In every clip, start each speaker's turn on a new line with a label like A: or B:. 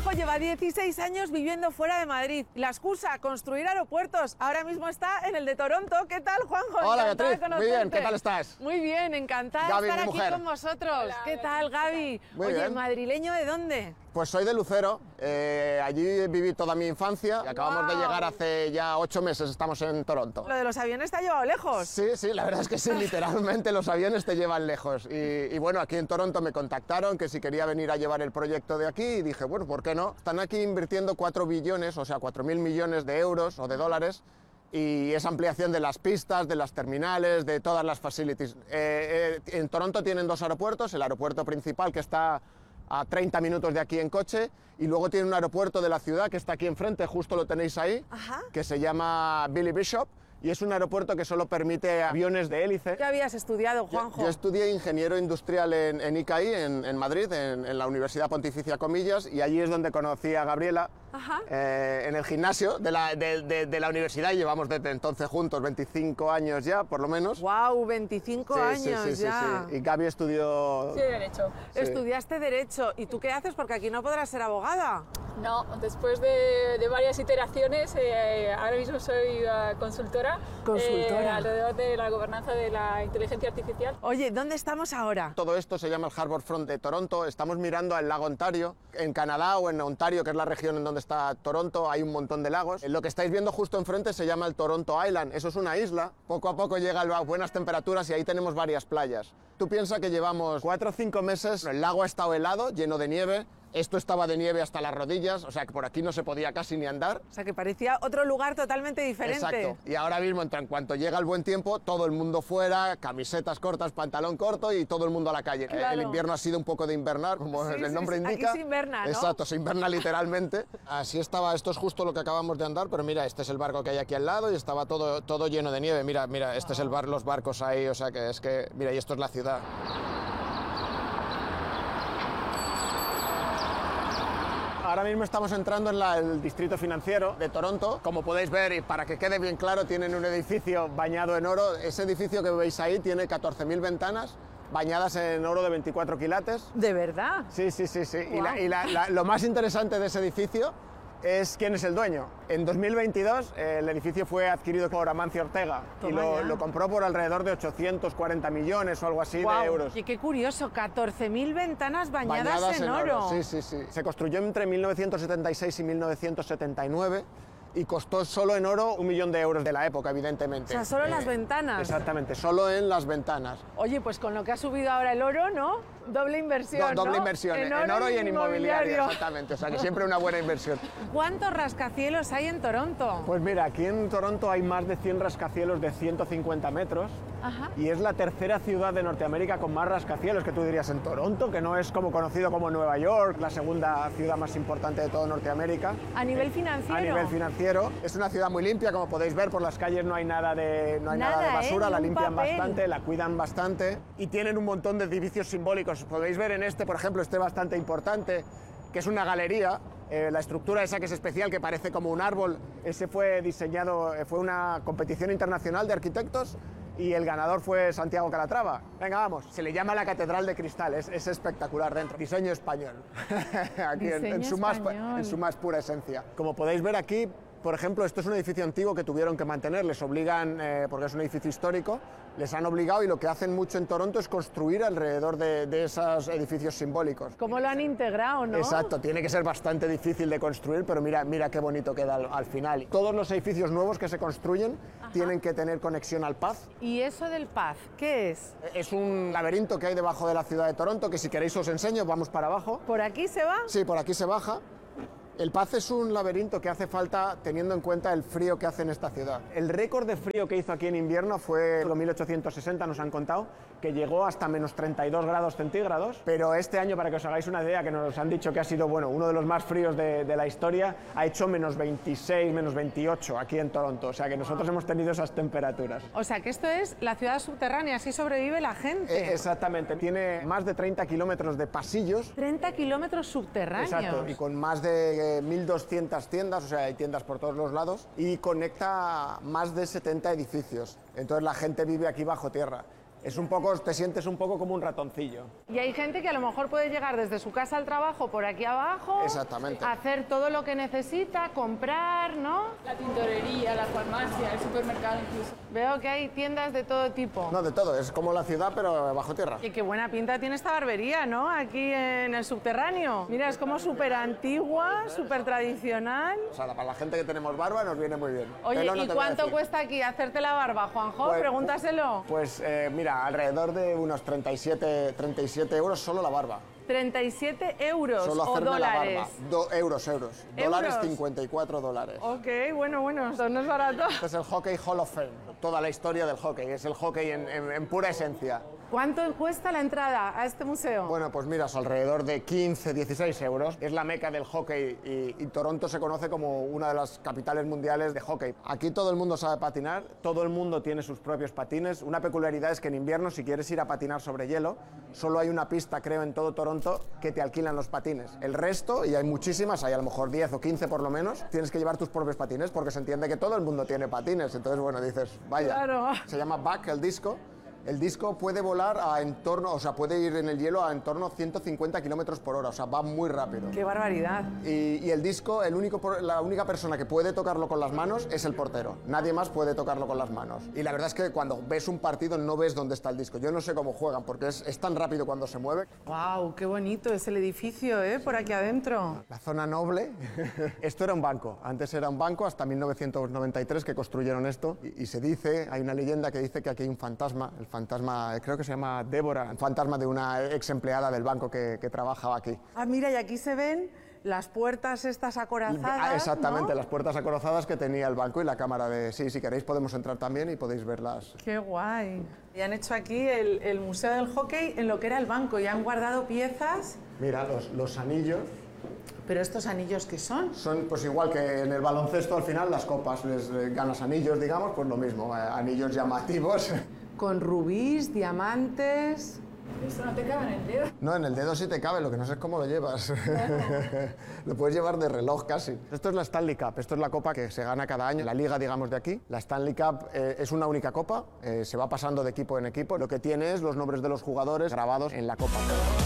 A: Juanjo lleva 16 años viviendo fuera de Madrid. La excusa, construir aeropuertos. Ahora mismo está en el de Toronto. ¿Qué tal, Juanjo?
B: Hola,
A: Encantada
B: Beatriz.
A: de
B: Muy bien,
A: conocerte.
B: ¿qué tal estás?
A: Muy bien, encantada
B: Gaby,
A: de estar
B: mi
A: aquí
B: mujer.
A: con vosotros.
C: Hola,
A: ¿Qué tal, Gaby?
B: Muy
A: Oye,
B: bien.
A: ¿madrileño de dónde?
B: Pues soy de Lucero, allí viví toda mi infancia y acabamos de
A: Guau.
B: llegar hace ya 8 meses, estamos en Toronto.
A: Lo de los aviones te ha llevado lejos.
B: Sí, la verdad es que sí, literalmente los aviones te llevan lejos. Y bueno, aquí en Toronto me contactaron que si quería venir a llevar el proyecto de aquí y dije, bueno, ¿por qué no? Están aquí invirtiendo 4 billones, o sea, 4.000 millones de euros o de dólares, y es ampliación de las pistas, de las terminales, de todas las facilities. En Toronto tienen 2 aeropuertos, el aeropuerto principal que está a 30 minutos de aquí en coche, y luego tiene un aeropuerto de la ciudad que está aquí enfrente, justo lo tenéis ahí,
A: Ajá.
B: que se llama Billy Bishop, y es un aeropuerto que solo permite aviones de hélice.
A: ¿Qué habías estudiado, Juanjo?
B: Yo estudié ingeniero industrial en ICAI, en Madrid, en la Universidad Pontificia Comillas, y allí es donde conocí a Gabriela.
A: Ajá.
B: En el gimnasio de la universidad, y llevamos desde entonces juntos 25 años ya, por lo menos.
A: Wow, 25 años
B: sí,
A: ya.
B: Y Gaby estudió...
C: Sí, derecho.
B: Sí.
A: Estudiaste Derecho. ¿Y tú qué haces? Porque aquí no podrás ser abogada.
C: No, después de varias iteraciones, ahora mismo soy consultora.
A: Consultora.
C: Alrededor de la gobernanza de la inteligencia artificial.
A: Oye, ¿dónde estamos ahora?
B: Todo esto se llama el Harbour Front de Toronto. Estamos mirando al lago Ontario. En Canadá o en Ontario, que es la región en donde está Toronto, hay un montón de lagos. Lo que estáis viendo justo enfrente se llama el Toronto Island. Eso es una isla. Poco a poco llegan a buenas temperaturas y ahí tenemos varias playas. Tú piensas que llevamos 4 o 5 meses, el lago ha estado helado, lleno de nieve. Esto estaba de nieve hasta las rodillas, o sea que por aquí no se podía casi ni andar.
A: O sea, que parecía otro lugar totalmente diferente.
B: Exacto. Y ahora mismo, en cuanto llega el buen tiempo, todo el mundo fuera, camisetas cortas, pantalón corto y todo el mundo a la calle.
A: Claro.
B: El invierno ha sido un poco de invernar, como
A: Sí,
B: el
A: sí,
B: nombre
A: sí.
B: indica.
A: Aquí se inverna, ¿no?
B: Exacto, se inverna literalmente. Así estaba, esto es justo lo que acabamos de andar, pero mira, este es el barco que hay aquí al lado y estaba todo lleno de nieve. Mira, este es los barcos ahí, o sea que es que, mira, y esto es la ciudad. Ahora mismo estamos entrando en el distrito financiero de Toronto. Como podéis ver, y para que quede bien claro, tienen un edificio bañado en oro. Ese edificio que veis ahí tiene 14.000 ventanas bañadas en oro de 24 quilates.
A: ¿De verdad?
B: Sí.
A: Guau.
B: Lo más interesante de ese edificio es quién es el dueño. En 2022 el edificio fue adquirido por Amancio Ortega y
A: Toma ya.
B: lo compró por alrededor de 840 millones o algo así
A: Guau.
B: de euros.
A: Y qué curioso, 14.000 ventanas bañadas en oro.
B: Sí. Se construyó entre 1976 y 1979 y costó solo en oro 1 millón de euros de la época, evidentemente.
A: O sea, solo en las ventanas.
B: Exactamente, solo en las ventanas.
A: Oye, pues con lo que ha subido ahora el oro, ¿no? Doble inversión,
B: Doble
A: ¿no?
B: inversión, en oro y en inmobiliario. Exactamente, o sea que siempre una buena inversión.
A: ¿Cuántos rascacielos hay en Toronto?
B: Pues mira, aquí en Toronto hay más de 100 rascacielos de 150 metros.
A: Ajá.
B: Y es la tercera ciudad de Norteamérica con más rascacielos, que tú dirías en Toronto, que no es como conocido como Nueva York, la segunda ciudad más importante de toda Norteamérica.
A: A nivel financiero.
B: A nivel financiero. Es una ciudad muy limpia, como podéis ver, por las calles no hay nada de basura,
A: Ni
B: la
A: un
B: limpian
A: papel.
B: bastante, la cuidan bastante y tienen un montón de edificios simbólicos. Podéis ver en este, por ejemplo, bastante importante, que es una galería. La estructura esa que es especial, que parece como un árbol, ese fue diseñado, fue una competición internacional de arquitectos y el ganador fue Santiago Calatrava. Venga, vamos. Se le llama la Catedral de Cristal, es espectacular dentro. Diseño español, aquí en su más pura esencia. Como podéis ver aquí, por ejemplo, esto es un edificio antiguo que tuvieron que mantener, les obligan, porque es un edificio histórico, les han obligado y lo que hacen mucho en Toronto es construir alrededor de esos edificios simbólicos.
A: ¿Cómo lo han integrado, no?
B: Exacto, tiene que ser bastante difícil de construir, pero mira qué bonito queda al final. Todos los edificios nuevos que se construyen tienen que tener conexión al Path.
A: ¿Y eso del Path, qué es?
B: Es un laberinto que hay debajo de la ciudad de Toronto, que si queréis os enseño, vamos para abajo.
A: ¿Por aquí se va?
B: Sí, por aquí se baja. El Path es un laberinto que hace falta teniendo en cuenta el frío que hace en esta ciudad. El récord de frío que hizo aquí en invierno fue en 1860, nos han contado, que llegó hasta menos 32 grados centígrados, pero este año, para que os hagáis una idea, que nos han dicho que ha sido uno de los más fríos de la historia, ha hecho menos 26, menos 28 aquí en Toronto, o sea que nosotros hemos tenido esas temperaturas.
A: O sea, que esto es la ciudad subterránea, así sobrevive la gente.
B: Exactamente, tiene más de 30 kilómetros de pasillos.
A: 30 kilómetros subterráneos.
B: Exacto, y con más de 1.200 tiendas, o sea, hay tiendas por todos los lados, y conecta más de 70 edificios. Entonces la gente vive aquí bajo tierra. Es un poco, te sientes un poco como un ratoncillo.
A: Y hay gente que a lo mejor puede llegar desde su casa al trabajo por aquí abajo.
B: Exactamente.
A: Hacer todo lo que necesita, comprar, ¿no?
C: La tintorería, la farmacia, el supermercado incluso.
A: Veo que hay tiendas de todo tipo.
B: No, de todo, es como la ciudad, pero bajo tierra.
A: Y qué buena pinta tiene esta barbería, ¿no? Aquí en el subterráneo. Mira, es como súper antigua, súper tradicional.
B: O sea, para la gente que tenemos barba nos viene muy bien.
A: Oye,
B: Pelo no
A: ¿y
B: te voy a
A: cuánto
B: decir.
A: cuesta aquí hacerte la barba, Juanjo?
B: Pues-
A: Pregúntaselo.
B: Pues mira, alrededor de unos 37 euros solo la barba.
A: 37 euros
B: Solo
A: o
B: hacerme
A: dólares.
B: la barba. Euros. Dólares,
A: ¿Euros?
B: 54 dólares.
A: Ok, bueno, esto no es barato.
B: Este es el Hockey Hall of Fame. Toda la historia del hockey. Es el hockey en pura esencia.
A: ¿Cuánto cuesta la entrada a este museo?
B: Bueno, pues mira, es alrededor de 15, 16 euros. Es la meca del hockey y Toronto se conoce como una de las capitales mundiales de hockey. Aquí todo el mundo sabe patinar, todo el mundo tiene sus propios patines. Una peculiaridad es que en invierno, si quieres ir a patinar sobre hielo, solo hay una pista, creo, en todo Toronto que te alquilan los patines. El resto, y hay muchísimas, hay a lo mejor 10 o 15 por lo menos, tienes que llevar tus propios patines porque se entiende que todo el mundo tiene patines. Entonces, bueno, dices, vaya.
A: Claro.
B: Se llama Buck, el disco. El disco puede volar a entorno, o sea, puede ir en el hielo a entorno 150 kilómetros por hora, o sea, va muy rápido.
A: ¡Qué barbaridad!
B: Y el disco, la única persona que puede tocarlo con las manos es el portero. Nadie más puede tocarlo con las manos. Y la verdad es que cuando ves un partido no ves dónde está el disco. Yo no sé cómo juegan, porque es tan rápido cuando se mueve.
A: ¡Wow! ¡Qué bonito es el edificio, por aquí adentro!
B: La zona noble. Esto era un banco. Antes era un banco hasta 1993 que construyeron esto. Y se dice, hay una leyenda que dice que aquí hay un fantasma. El fantasma, creo que se llama Débora, el fantasma de una ex empleada del banco que trabajaba aquí.
A: Ah, mira, y aquí se ven las puertas estas acorazadas,
B: Exactamente,
A: ¿no?
B: las puertas acorazadas que tenía el banco y la cámara de... Sí, si queréis podemos entrar también y podéis verlas.
A: ¡Qué guay! Y han hecho aquí el Museo del Hockey en lo que era el banco y han guardado piezas.
B: Mira, los anillos.
A: ¿Pero estos anillos qué son?
B: Son pues igual que en el baloncesto al final las copas, les ganas anillos, digamos, pues lo mismo, anillos llamativos.
A: Con rubíes, diamantes...
C: Esto no te cabe en el dedo.
B: No, en el dedo sí te cabe, lo que no sé es cómo lo llevas. Lo puedes llevar de reloj casi. Esto es la Stanley Cup, esto es la copa que se gana cada año, la liga, digamos, de aquí. La Stanley Cup es una única copa, se va pasando de equipo en equipo. Lo que tiene es los nombres de los jugadores grabados en la copa.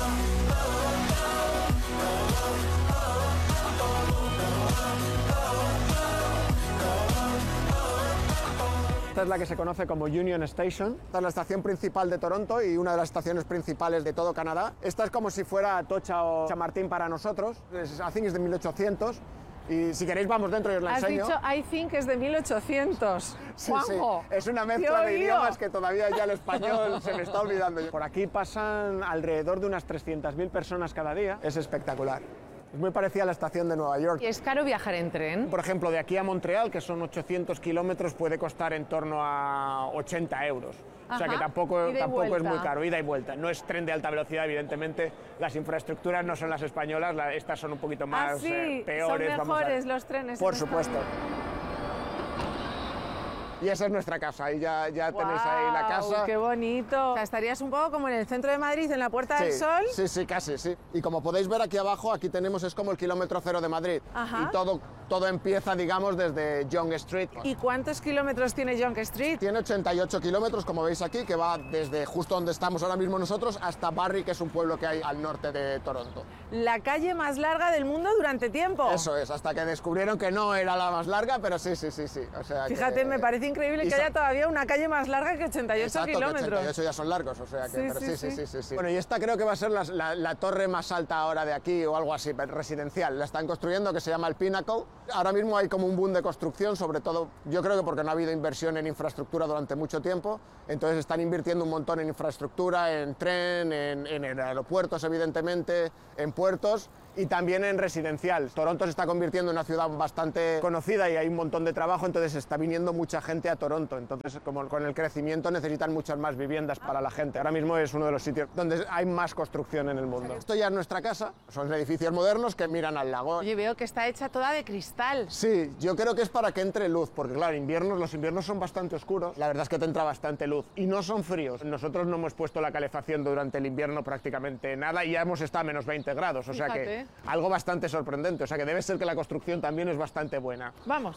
B: Esta es la que se conoce como Union Station. Esta es la estación principal de Toronto y una de las estaciones principales de todo Canadá. Esta es como si fuera Atocha o Chamartín para nosotros. I think es de 1800. Y si queréis vamos dentro y os la enseño.
A: Has dicho I think es de 1800.
B: Sí,
A: Juanjo,
B: sí. Es una mezcla de idiomas que todavía ya el español se me está olvidando. Por aquí pasan alrededor de unas 300.000 personas cada día. Es espectacular. Es muy parecida a la estación de Nueva York.
A: ¿Y es caro viajar en tren?
B: Por ejemplo, de aquí a Montreal, que son 800 kilómetros, puede costar en torno a 80 euros. O sea que
A: Ajá.
B: tampoco
A: Ida y
B: es
A: vuelta.
B: muy caro, ida y vuelta. No es tren de alta velocidad, evidentemente. Las infraestructuras no son las españolas, estas son un poquito más
A: sí,
B: peores.
A: son mejores los trenes.
B: Por
A: en
B: supuesto. Y esa es nuestra casa, y ya tenéis ahí la
A: ¡Guau!
B: casa.
A: ¡Qué bonito! O sea, estarías un poco como en el centro de Madrid, en la Puerta del Sol.
B: Sí, casi, sí. Y como podéis ver aquí abajo, aquí tenemos, es como el kilómetro cero de Madrid.
A: Ajá.
B: Y todo empieza, digamos, desde Yonge Street.
A: ¿Y cuántos kilómetros tiene Yonge Street?
B: Tiene 88 kilómetros, como veis aquí, que va desde justo donde estamos ahora mismo nosotros hasta Barrie, que es un pueblo que hay al norte de Toronto.
A: La calle más larga del mundo durante tiempo.
B: Eso es, hasta que descubrieron que no era la más larga, pero sí. O sea,
A: Fíjate, me parece increíble que haya todavía una calle más larga que 88
B: Exacto,
A: kilómetros.
B: Que 88 ya son largos, o sea que...
A: Sí,
B: pero
A: sí.
B: sí. Bueno, y esta creo que va a ser la torre más alta ahora de aquí o algo así, residencial. La están construyendo, que se llama el Pinnacle. Ahora mismo hay como un boom de construcción, sobre todo, yo creo que porque no ha habido inversión en infraestructura durante mucho tiempo, entonces están invirtiendo un montón en infraestructura, en tren, en aeropuertos, evidentemente, en puertos, y también en residencial. Toronto se está convirtiendo en una ciudad bastante conocida y hay un montón de trabajo, entonces está viniendo mucha gente a Toronto. Entonces, como con el crecimiento necesitan muchas más viviendas para la gente. Ahora mismo es uno de los sitios donde hay más construcción en el mundo. Esto ya es nuestra casa, son edificios modernos que miran al lago.
A: Oye, veo que está hecha toda de cristal.
B: Sí, yo creo que es para que entre luz, porque claro, los inviernos son bastante oscuros, la verdad es que te entra bastante luz y no son fríos. Nosotros no hemos puesto la calefacción durante el invierno prácticamente nada y ya hemos estado a menos 20 grados, o sea que algo bastante sorprendente, o sea que debe ser que la construcción también es bastante buena.
A: Vamos.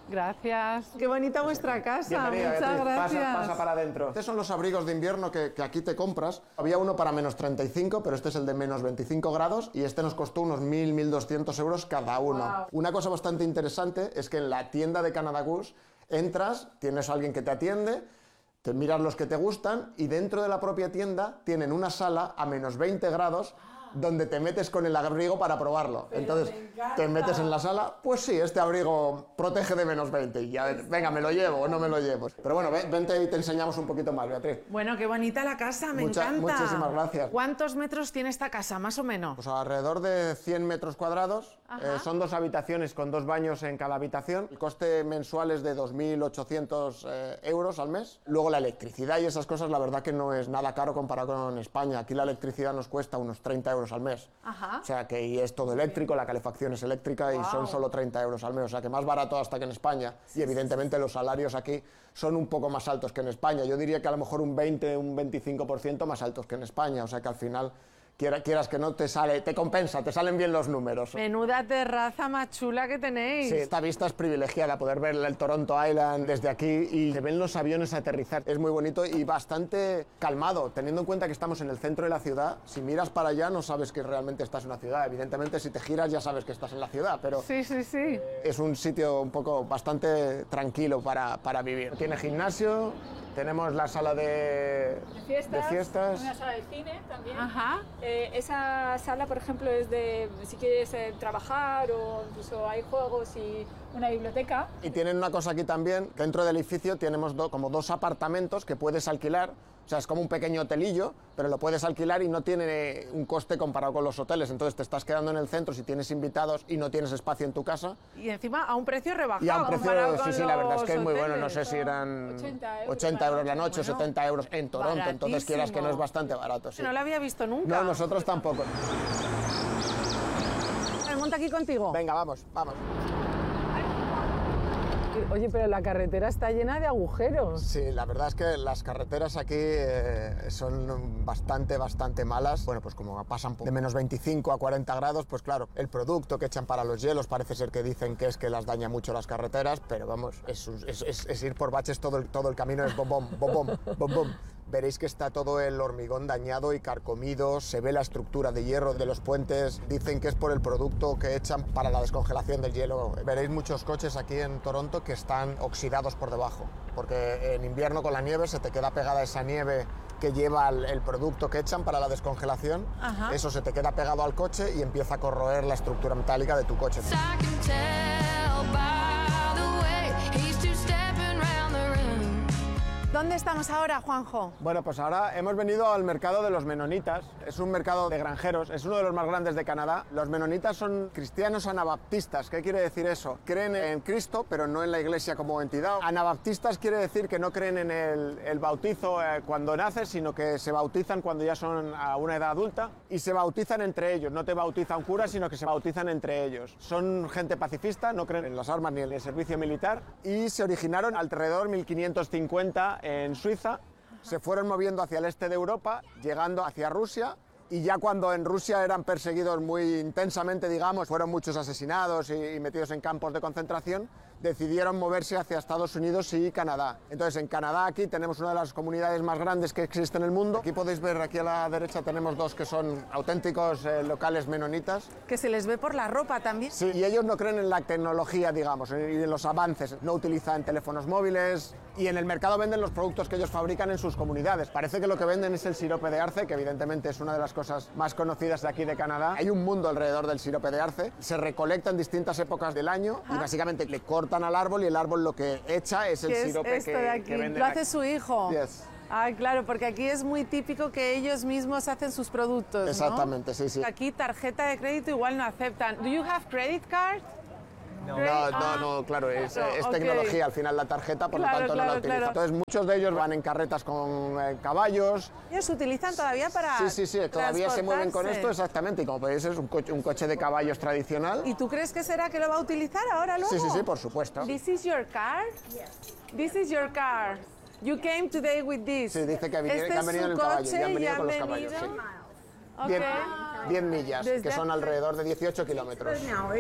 A: Gracias. Qué bonita vuestra casa.
B: Bienvenida,
A: Muchas
B: Beatriz.
A: gracias.
B: Pasa para adentro. Estos son los abrigos de invierno que aquí te compras. Había uno para menos 35, pero este es el de menos 25 grados y este nos costó unos 1.200 euros cada uno.
A: Wow.
B: Una cosa bastante interesante es que en la tienda de Canada Goose entras, tienes a alguien que te atiende, te miras los que te gustan y dentro de la propia tienda tienen una sala a menos 20 grados donde te metes con el abrigo para probarlo. Entonces, te metes en la sala, pues sí, este abrigo protege de menos 20 y ya, venga, ¿me lo llevo o no me lo llevo? Pero bueno, vente y te enseñamos un poquito más, Beatriz.
A: Bueno, qué bonita la casa, me encanta.
B: Muchísimas gracias.
A: ¿Cuántos metros tiene esta casa, más o menos?
B: Pues alrededor de 100 metros cuadrados. Son 2 habitaciones con 2 baños en cada habitación. El coste mensual es de 2.800 euros al mes. Luego la electricidad y esas cosas, la verdad que no es nada caro comparado con España. Aquí la electricidad nos cuesta unos 30 euros al mes. O sea que y es todo eléctrico, la calefacción es eléctrica y son solo 30 euros al mes. O sea que más barato hasta que en España. Y evidentemente los salarios aquí son un poco más altos que en España. Yo diría que a lo mejor un 20, un 25% más altos que en España. O sea que al final, quieras que no, te compensa, te salen bien los números.
A: Menuda terraza más chula que tenéis.
B: Sí, esta vista es privilegiada, poder ver el Toronto Island desde aquí y se ven los aviones aterrizar. Es muy bonito y bastante calmado, teniendo en cuenta que estamos en el centro de la ciudad. Si miras para allá no sabes que realmente estás en una ciudad. Evidentemente, si te giras ya sabes que estás en la ciudad, pero
A: Sí.
B: es un sitio un poco bastante tranquilo para vivir. Tiene gimnasio, tenemos la sala de fiestas.
C: Una sala de cine también.
A: Ajá.
C: Esa sala, por ejemplo, es de si quieres trabajar o incluso hay juegos y una biblioteca.
B: Y tienen una cosa aquí también, dentro del edificio tenemos como 2 apartamentos que puedes alquilar, o sea, es como un pequeño hotelillo, pero lo puedes alquilar y no tiene un coste comparado con los hoteles, entonces te estás quedando en el centro si tienes invitados y no tienes espacio en tu casa.
A: Y encima a un precio rebajado.
B: Y a un precio,
A: comparado con
B: sí, la verdad es que es muy
A: los
B: bueno, no
A: hoteles.
B: sé si eran
C: 80
B: euros la noche o 70 euros en Toronto, entonces quieras que no es
A: baratísimo.
B: bastante barato. Sí.
A: No lo había visto nunca.
B: No, nosotros tampoco.
A: Me monta aquí contigo.
B: Venga, vamos.
A: Oye, pero la carretera está llena de agujeros.
B: Sí, la verdad es que las carreteras aquí son bastante malas. Bueno, pues como pasan de menos 25 a 40 grados, pues claro, el producto que echan para los hielos parece ser que dicen que es que las daña mucho las carreteras, pero vamos, es ir por baches todo el camino, es bom bom. Veréis que está todo el hormigón dañado y carcomido, se ve la estructura de hierro de los puentes, dicen que es por el producto que echan para la descongelación del hielo. Veréis muchos coches aquí en Toronto que están oxidados por debajo, porque en invierno con la nieve se te queda pegada esa nieve que lleva el producto que echan para la descongelación. Eso se te queda pegado al coche y empieza a corroer la estructura metálica de tu coche.
A: ¿Dónde estamos ahora, Juanjo?
B: Bueno, pues ahora hemos venido al mercado de los menonitas. Es un mercado de granjeros, es uno de los más grandes de Canadá. Los menonitas son cristianos anabaptistas. ¿Qué quiere decir eso? Creen en Cristo, pero no en la iglesia como entidad. Anabaptistas quiere decir que no creen en el bautizo cuando naces, sino que se bautizan cuando ya son a una edad adulta y se bautizan entre ellos. No te bautiza un cura, sino que se bautizan entre ellos. Son gente pacifista, no creen en las armas ni en el servicio militar y se originaron alrededor de 1550 en Suiza, se fueron moviendo hacia el este de Europa, llegando hacia Rusia, y ya cuando en Rusia eran perseguidos muy intensamente, digamos, fueron muchos asesinados y metidos en campos de concentración, decidieron moverse hacia Estados Unidos y Canadá. Entonces, en Canadá aquí tenemos una de las comunidades más grandes que existe en el mundo. Aquí podéis ver, aquí a la derecha tenemos 2 que son auténticos locales menonitas.
A: Que se les ve por la ropa también.
B: Sí, y ellos no creen en la tecnología, digamos, y en los avances. No utilizan teléfonos móviles y en el mercado venden los productos que ellos fabrican en sus comunidades. Parece que lo que venden es el sirope de arce, que evidentemente es una de las cosas más conocidas de aquí de Canadá. Hay un mundo alrededor del sirope de arce. Se recolecta en distintas épocas del año y básicamente le cortan al árbol y el árbol lo que echa es el sirope
A: esto de aquí?
B: que venden.
A: Lo hace su hijo.
B: Yes.
A: Ah, claro, porque aquí es muy típico que ellos mismos hacen sus productos, ¿no?
B: Exactamente, sí.
A: Aquí tarjeta de crédito igual no aceptan. Do you have credit card?
B: No, claro, es tecnología al final la tarjeta, por lo tanto no la utilizan.
A: Claro.
B: Entonces muchos de ellos van en carretas con caballos.
A: Ellos utilizan todavía para
B: Sí, todavía se mueven con
A: transportarse.
B: esto, exactamente, y como podéis es un coche de caballos tradicional.
A: ¿Y tú crees que será que lo va a utilizar ahora luego?
B: Sí, por supuesto.
A: This is your car? Yes. This is your car. You came today with this.
B: Sí, dice que
A: Este
B: han
A: es
B: venido en
A: su
B: el caballo
A: coche
B: y han venido
A: y
B: con los
A: han
B: caballos.
A: venido.
B: Sí.
A: Ok.
B: 10 millas, que son alrededor de 18 kilómetros.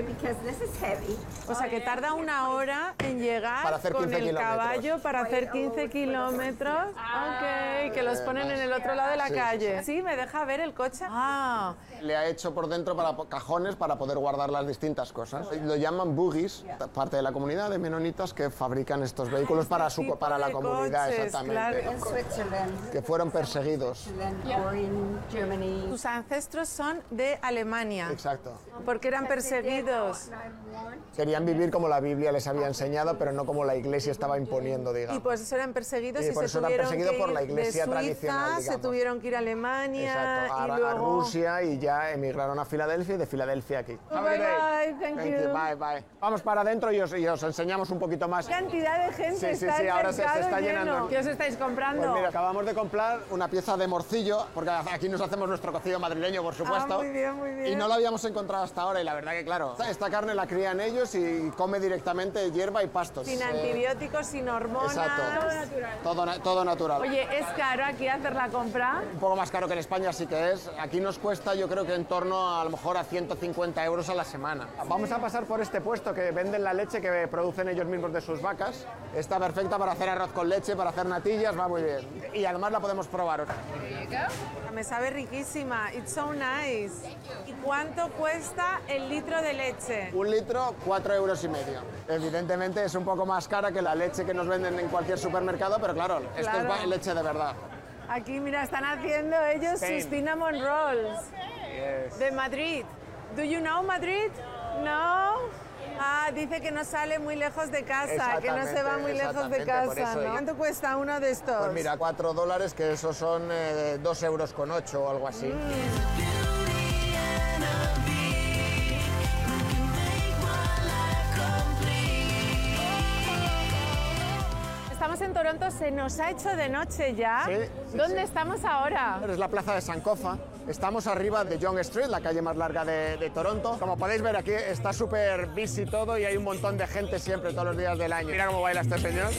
A: O sea, que tarda 1 hora en llegar
B: Para hacer
A: con
B: 15
A: el
B: kilómetros.
A: caballo para hacer 15 kilómetros. Ok, que los ponen en el otro lado de la calle. Sí, me deja ver el coche. Ah,
B: Le ha hecho por dentro para cajones para poder guardar las distintas cosas. Lo llaman buggies, parte de la comunidad de menonitas que fabrican estos vehículos para la
A: de
B: comunidad,
A: coches,
B: exactamente.
A: claro.
B: Que fueron perseguidos.
A: Tus ancestros son de Alemania.
B: Exacto.
A: Porque eran perseguidos.
B: Querían vivir como la Biblia les había enseñado, pero no como la Iglesia estaba imponiendo, digamos.
A: Y por eso eran perseguidos y
B: por
A: se
B: eso eran
A: tuvieron
B: perseguidos
A: que
B: por la
A: ir
B: Iglesia
A: de Suiza,
B: tradicional,
A: se
B: digamos.
A: tuvieron que ir a Alemania
B: Exacto,
A: y
B: a
A: luego...
B: Rusia y ya emigraron a Filadelfia y de Filadelfia aquí.
A: Bye, bye, thank you.
B: Bye, bye. Vamos para adentro y os enseñamos un poquito más.
A: ¿Qué cantidad de gente
B: Sí,
A: está el
B: ahora se
A: mercado
B: está
A: lleno?
B: llenando.
A: ¿Qué os estáis comprando?
B: Pues mira, acabamos de comprar una pieza de morcillo, porque aquí nos hacemos nuestro cocido madrileño, por supuesto.
A: muy bien, muy bien.
B: Y no lo habíamos encontrado hasta ahora y la verdad que claro, esta carne la crían ellos y come directamente hierba y pastos.
A: Sin antibióticos, sin hormonas.
B: Exacto. Todo natural.
A: Oye, ¿es caro aquí hacer la compra?
B: Un poco más caro que en España sí que es. Aquí nos cuesta yo creo que en torno a lo mejor a 150 euros a la semana. Vamos a pasar por este puesto que venden la leche que producen ellos mismos de sus vacas. Está perfecta para hacer arroz con leche, para hacer natillas, va muy bien. Y además la podemos probar.
A: Me sabe riquísima. It's so nice. ¿Y cuánto cuesta el litro de leche?
B: 1 litro, 4,5 euros. Evidentemente es un poco más cara que la leche que nos venden en cualquier supermercado, pero claro, esto es leche de verdad.
A: Aquí, mira, están haciendo ellos
B: Spain.
A: sus cinnamon rolls de Madrid. Do you know Madrid? No. Ah, dice que no sale muy lejos de casa, que no se va muy lejos de
B: Exactamente, por
A: casa,
B: eso
A: ¿no?
B: yo-
A: ¿Cuánto cuesta uno de estos?
B: Pues mira, 4 dólares, que esos son 2,8 euros o algo así.
A: Estamos en Toronto, se nos ha hecho de noche ya.
B: Sí,
A: ¿Dónde
B: sí.
A: estamos ahora?
B: Es la plaza de Sankofa. Estamos arriba de Yonge Street, la calle más larga de Toronto. Como podéis ver aquí está súper busy todo y hay un montón de gente siempre, todos los días del año. Mira cómo baila este señor.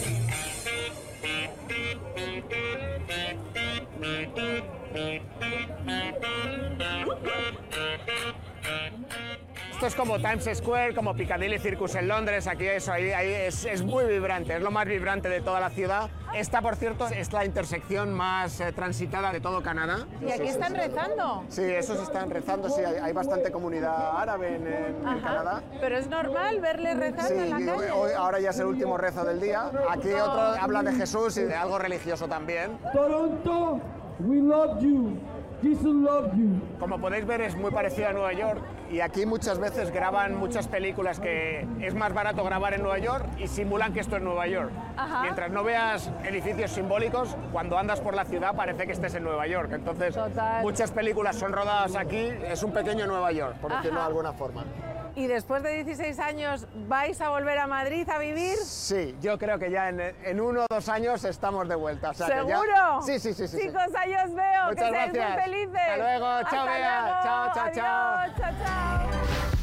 B: Esto es como Times Square, como Piccadilly Circus en Londres, aquí eso, ahí es muy vibrante, es lo más vibrante de toda la ciudad. Esta, por cierto, es la intersección más transitada de todo Canadá.
A: ¿Y aquí están rezando?
B: Sí, esos están rezando, sí, hay bastante comunidad árabe en Canadá.
A: Pero es normal verles rezando
B: Sí,
A: en la
B: y
A: calle.
B: hoy, ahora ya es el último rezo del día. Aquí otro habla de Jesús y de algo religioso también.
D: Toronto, we love you. Jesus loved you.
B: Como podéis ver es muy parecido a Nueva York y aquí muchas veces graban muchas películas que es más barato grabar en Nueva York y simulan que esto es Nueva York.
A: Ajá.
B: Mientras no veas edificios simbólicos, cuando andas por la ciudad parece que estés en Nueva York. Entonces
A: Total.
B: muchas películas son rodadas aquí, es un pequeño Nueva York, por decirlo de
A: Ajá.
B: alguna forma.
A: ¿Y después de 16 años vais a volver a Madrid a vivir?
B: Sí, yo creo que ya en 1 o 2 años estamos de vuelta. O sea que ya-
A: ¿Seguro?
B: Sí.
A: Chicos, ahí os veo.
B: Muchas
A: que seáis
B: gracias.
A: muy felices.
B: Hasta luego. Chao,
A: Hasta
B: Bea.
A: luego.
B: Chao, chao, chao.
A: Adiós. Chao, chao.